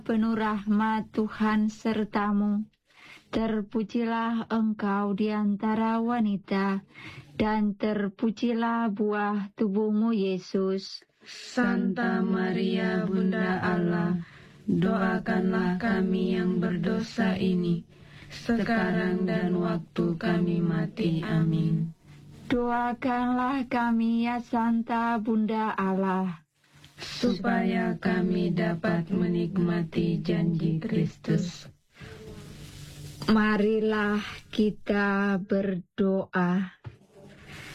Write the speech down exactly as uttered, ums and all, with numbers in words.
penuh rahmat, Tuhan sertamu. Terpujilah engkau di antara wanita, dan terpujilah buah tubuhmu, Yesus. Santa Maria, Bunda Allah, doakanlah kami yang berdosa ini, sekarang dan waktu kami mati. Amin. Doakanlah kami, ya Santa Bunda Allah, supaya kami dapat menikmati janji Kristus. Marilah kita berdoa.